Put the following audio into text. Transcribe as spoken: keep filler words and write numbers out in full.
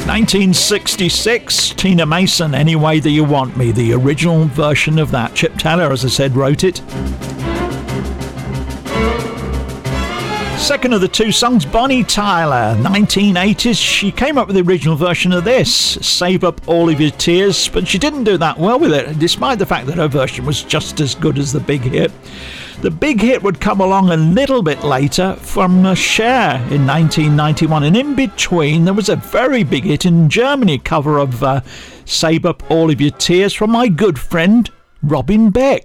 nineteen sixty-six, Tina Mason, Any Way That You Want Me, the original version of that. Chip Taylor, as I said, wrote it. Second of the two songs, Bonnie Tyler, nineteen eighties. She came up with the original version of this, Save Up All of Your Tears, but she didn't do that well with it, despite the fact that her version was just as good as the big hit. The big hit would come along a little bit later from Cher in nineteen ninety-one, and in between there was a very big hit in Germany, cover of uh, Save Up All of Your Tears from my good friend Robin Beck.